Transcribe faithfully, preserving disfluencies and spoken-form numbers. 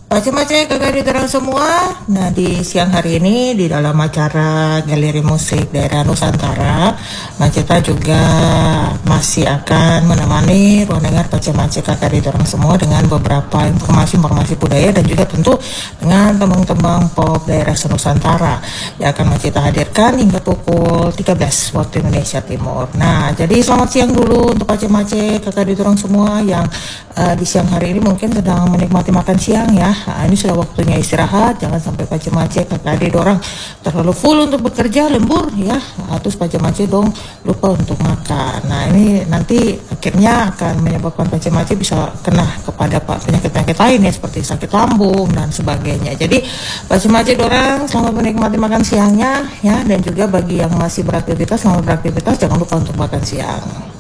Macam-macam kakak diterang semua. Nah, di siang hari ini di dalam acara Galeri Musik Daerah Nusantara, Maceta juga masih akan menemani ruang dengar macam-macam kakak diterang semua dengan beberapa informasi-informasi budaya dan juga tentu dengan tembang-tembang pop daerah Nusantara yang akan Maceta hadirkan hingga pukul tiga belas waktu Indonesia Timur. Nah, jadi selamat siang dulu untuk macam-macam kakak diterang semua yang uh, di siang hari ini mungkin sedang menikmati makan siang ya. Nah, ini sudah waktunya istirahat, jangan sampai pacemace kakak adik orang terlalu full untuk bekerja lembur ya. Nah, terus pacemace dong lupa untuk makan. Nah, ini nanti akhirnya akan menyebabkan pacemace bisa kena kepada penyakit-penyakit lain ya seperti sakit lambung dan sebagainya. Jadi pacemace orang selamat menikmati makan siangnya ya, dan juga bagi yang masih beraktivitas selamat beraktivitas, jangan lupa untuk makan siang.